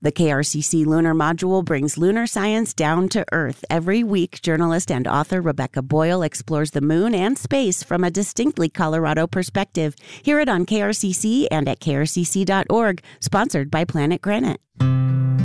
The KRCC Lunar Module brings lunar science down to Earth. Every week, journalist and author Rebecca Boyle explores the moon and space from a distinctly Colorado perspective. Hear it on KRCC and at krcc.org, sponsored by Planet Granite.